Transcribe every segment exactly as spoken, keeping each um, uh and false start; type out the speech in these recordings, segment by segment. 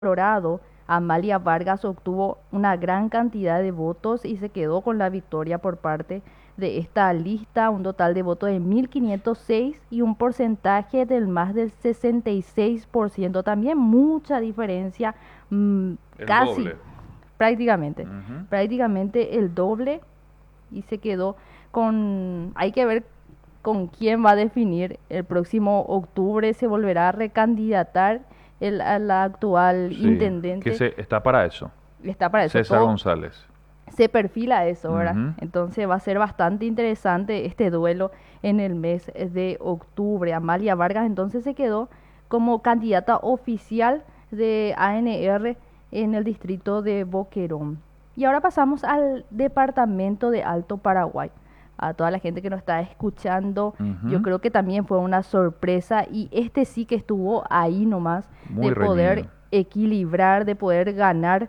Colorado, Amalia Vargas obtuvo una gran cantidad de votos y se quedó con la victoria por parte de esta lista, un total de votos de mil quinientos seis y un porcentaje del más del sesenta y seis por ciento. También mucha diferencia, mm, El casi doble. prácticamente, Ujú. prácticamente el doble y se quedó con, hay que ver con quién va a definir el próximo octubre, se volverá a recandidatar el, a la actual Sí, que intendente, se está para eso. está para eso, César todo González. se perfila eso, ¿verdad? Ujú. Entonces va a ser bastante interesante este duelo en el mes de octubre. Amalia Vargas entonces se quedó como candidata oficial de A N R en el distrito de Boquerón. Y ahora pasamos al departamento de Alto Paraguay. A toda la gente que nos está escuchando, yo Ujú. creo que también fue una sorpresa y este sí que estuvo ahí nomás de Muy poder reñido. equilibrar, de poder ganar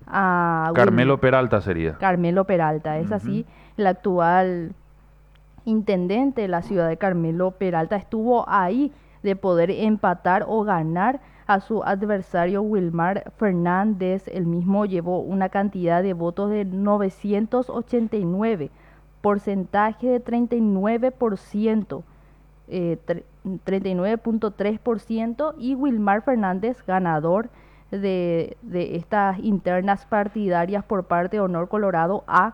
a Will, Carmelo Peralta sería. Carmelo Peralta. Es Ujú. así, el actual intendente de la ciudad de Carmelo Peralta estuvo ahí de poder empatar o ganar a su adversario Wilmar Fernández. El mismo llevó una cantidad de votos de novecientos ochenta y nueve, porcentaje de treinta y nueve por ciento, eh, tre- treinta y nueve punto tres por ciento y Wilmar Fernández ganador de, de estas internas partidarias por parte de Honor Colorado A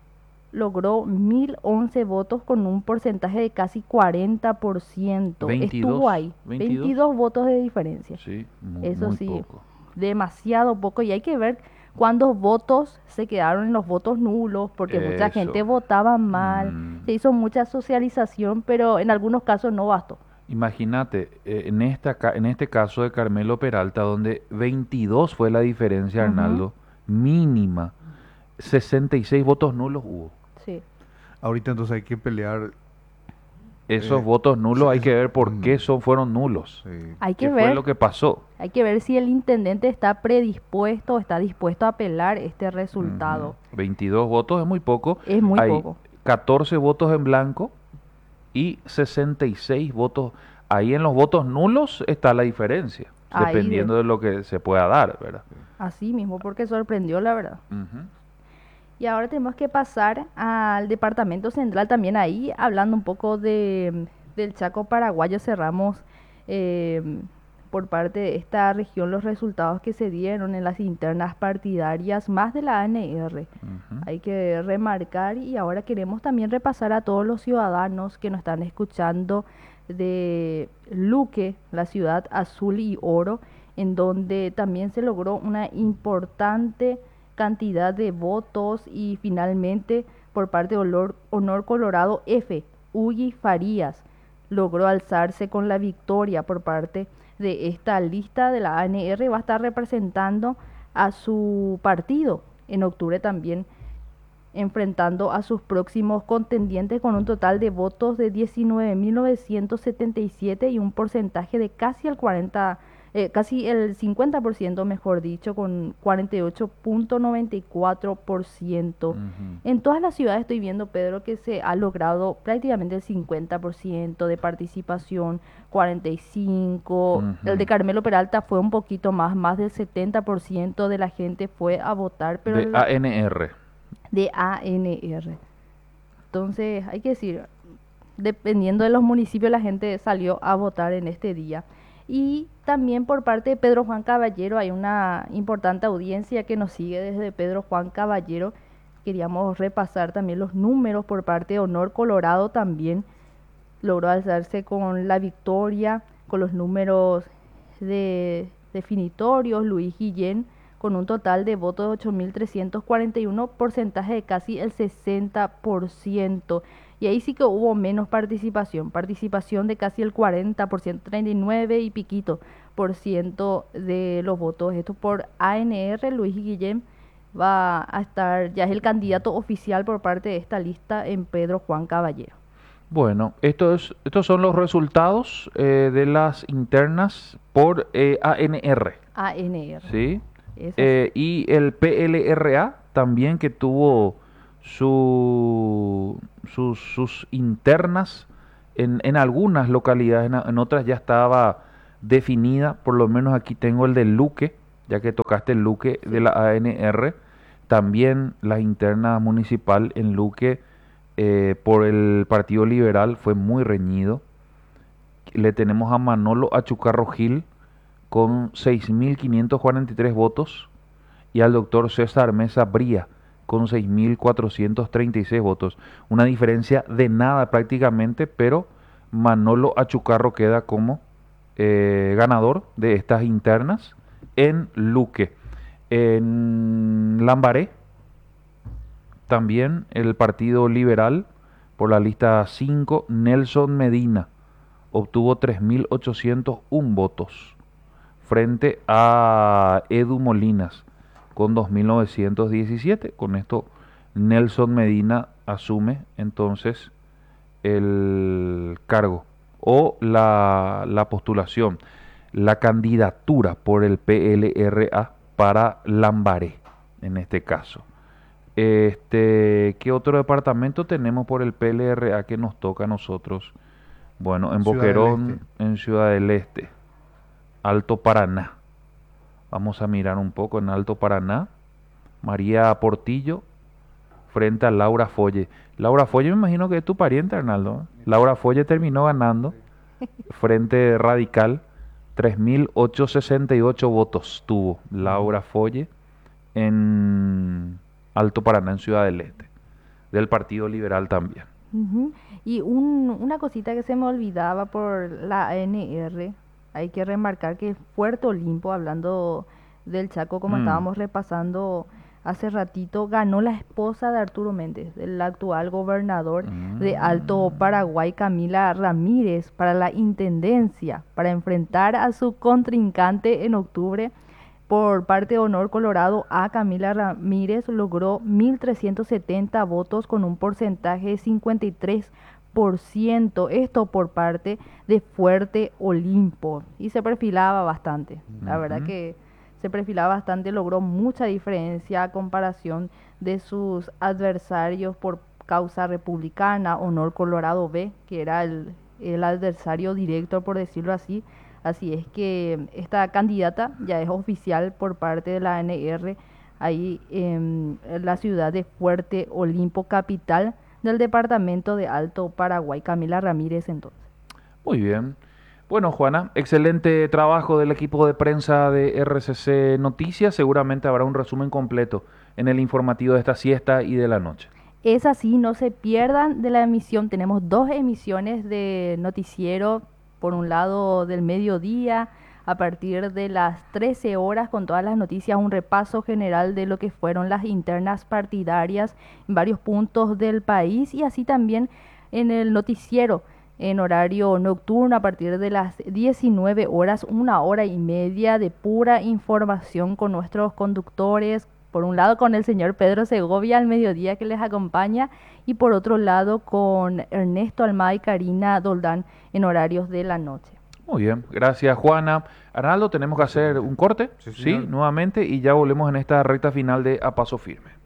logró mil once votos con un porcentaje de casi cuarenta por ciento. Estuvo veintidós. ahí, veintidós. veintidós votos de diferencia. Sí, mu- Eso muy sí, poco. demasiado poco y hay que ver cuántos votos se quedaron en los votos nulos, porque mucha Eso. gente votaba mal, Mm. se hizo mucha socialización, pero en algunos casos no bastó. Imagínate, eh, en esta, ca- en este caso de Carmelo Peralta, donde veintidós fue la diferencia, Ujú, Arnaldo, mínima, sesenta y seis votos nulos hubo. sí, Ahorita entonces hay que pelear. Esos eh, votos nulos hay es- que ver por mm, qué son, fueron nulos. sí. hay ¿Qué que fue ver, lo que pasó? hay que ver si el intendente está predispuesto, está dispuesto a apelar este Ujú. resultado. veintidós votos es muy poco. Es muy Hay poco. catorce votos en blanco y sesenta y seis votos. Ahí en los votos nulos está la diferencia, Ahí de, dependiendo de lo que se pueda dar, ¿verdad? así mismo, porque sorprendió la verdad. Ujú. Y ahora tenemos que pasar al departamento central también ahí, hablando un poco de, del Chaco paraguayo, cerramos eh, por parte de esta región los resultados que se dieron en las internas partidarias, más de la A N R. Ujú. Hay que remarcar y ahora queremos también repasar a todos los ciudadanos que nos están escuchando de Luque, la ciudad azul y oro, en donde también se logró una importante cantidad de votos y finalmente por parte de Olor- Honor Colorado F, Uyi Farías logró alzarse con la victoria por parte de esta lista de la A N R, va a estar representando a su partido en octubre también, enfrentando a sus próximos contendientes con un total de votos de diecinueve mil novecientos setenta y siete y un porcentaje de casi el cuarenta, eh, casi el cincuenta por ciento, mejor dicho, con cuarenta y ocho punto noventa y cuatro por ciento. Ujú. En todas las ciudades estoy viendo, Pedro, que se ha logrado prácticamente el cincuenta por ciento de participación, cuarenta y cinco por ciento. El de Ujú. Carmelo Peralta fue un poquito más, más del setenta por ciento de la gente fue a votar, pero De la, A N R. de A N R. Entonces, hay que decir, dependiendo de los municipios, la gente salió a votar en este día. Y también por parte de Pedro Juan Caballero hay una importante audiencia que nos sigue desde Pedro Juan Caballero. Queríamos repasar también los números por parte de Honor Colorado también. Logró alzarse con la victoria, con los números de definitorios, Luis Guillén, con un total de votos de ocho mil trescientos cuarenta y uno, porcentaje de casi el sesenta por ciento. Y ahí sí que hubo menos participación, participación de casi el cuarenta por ciento, treinta y nueve y piquito por ciento de los votos. Esto por A N R, Luis Guillén va a estar, ya es el candidato oficial por parte de esta lista en Pedro Juan Caballero. Bueno, esto es- estos son los resultados eh, de las internas por eh, A N R, A N R, ¿sí? es así. Eh, y el P L R A también que tuvo su, sus, sus internas en, en algunas localidades, en, en otras ya estaba definida, por lo menos aquí tengo el de Luque, ya que tocaste el Luque de la A N R, también la interna municipal en Luque eh, por el Partido Liberal fue muy reñido. Le tenemos a Manolo Achucarro Gil con seis mil quinientos cuarenta y tres votos y al doctor César Mesa Bría con seis mil cuatrocientos treinta y seis votos. Una diferencia de nada prácticamente, pero Manolo Achucarro queda como eh, ganador de estas internas en Luque. En Lambaré, también el Partido Liberal, por la lista cinco, Nelson Medina, obtuvo tres mil ochocientos uno votos, frente a Edu Molinas, con dos mil novecientos diecisiete. Con esto, Nelson Medina asume entonces el cargo o la, la postulación, la candidatura por el P L R A para Lambaré, en este caso. Este, ¿qué otro departamento tenemos por el P L R A que nos toca a nosotros? Bueno, en Ciudad del Boquerón, Este. en Ciudad del Este, Alto Paraná. Vamos a mirar un poco en Alto Paraná. María Portillo frente a Laura Folle. Laura Folle me imagino que es tu pariente, Arnaldo. Laura Folle terminó ganando frente Radical. tres mil ochocientos sesenta y ocho votos tuvo Laura Folle en Alto Paraná, en Ciudad del Este, del Partido Liberal también. Ujú. Y un- una cosita que se me olvidaba por la A N R, hay que remarcar que Puerto Olimpo, hablando del Chaco, como Mm. estábamos repasando hace ratito, ganó la esposa de Arturo Méndez, el actual gobernador de Alto Mm. Paraguay, Camila Ramírez, para la intendencia, para enfrentar a su contrincante en octubre. Por parte de Honor Colorado A, Camila Ramírez logró mil trescientos setenta votos con un porcentaje de cincuenta y tres por ciento. Esto por parte de Fuerte Olimpo. Y se perfilaba bastante. La verdad Ujú. que se perfilaba bastante, logró mucha diferencia a comparación de sus adversarios por causa republicana. Honor Colorado B, que era el, el adversario directo, por decirlo así. Así es que esta candidata ya es oficial por parte de la A N R ahí en la ciudad de Fuerte Olimpo, capital del departamento de Alto Paraguay. Camila Ramírez entonces. Muy bien. Bueno, Juana, excelente trabajo del equipo de prensa de R C C Noticias. Seguramente habrá un resumen completo en el informativo de esta siesta y de la noche. Es así, no se pierdan de la emisión. Tenemos dos emisiones de noticiero, por un lado del mediodía, a partir de las trece horas, con todas las noticias, un repaso general de lo que fueron las internas partidarias en varios puntos del país, y así también en el noticiero en horario nocturno a partir de las diecinueve horas, una hora y media de pura información con nuestros conductores. Por un lado con el señor Pedro Segovia al mediodía, que les acompaña, y por otro lado con Ernesto Almada y Karina Doldán en horarios de la noche. Muy bien, gracias Juana. Arnaldo, tenemos que hacer un corte, Sí, sí, señor. nuevamente, y ya volvemos en esta recta final de A Paso Firme.